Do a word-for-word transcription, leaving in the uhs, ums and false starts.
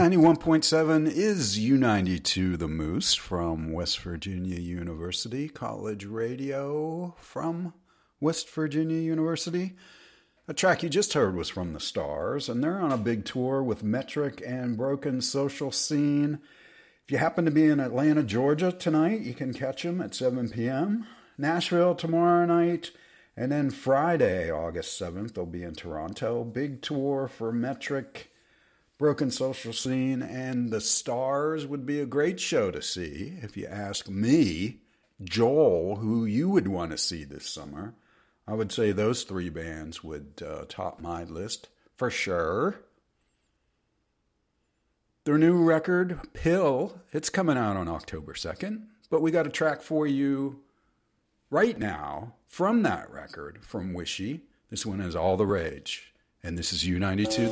ninety-one point seven is U ninety-two The Moose from West Virginia University, college radio from West Virginia University. The track you just heard was from the Stars, and they're on a big tour with Metric and Broken Social Scene. If you happen to be in Atlanta, Georgia tonight, you can catch them at seven p.m. Nashville tomorrow night, and then Friday, August seventh, they'll be in Toronto. Big tour for Metric, Broken Social Scene, and the Stars would be a great show to see. If you ask me, Joel, who you would want to see this summer, I would say those three bands would uh, top my list for sure. Their new record, Pill, it's coming out on October second, but we got a track for you right now from that record, from Wishy. This one is All the Rage, and this is U ninety-two.